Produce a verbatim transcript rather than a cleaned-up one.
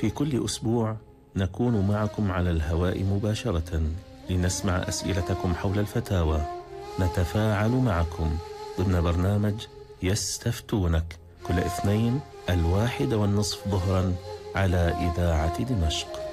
في كل أسبوع نكون معكم على الهواء مباشرة لنسمع أسئلتكم حول الفتاوى، نتفاعل معكم ضمن برنامج يستفتونك كل اثنين الواحد والنصف ظهرا على إذاعة دمشق.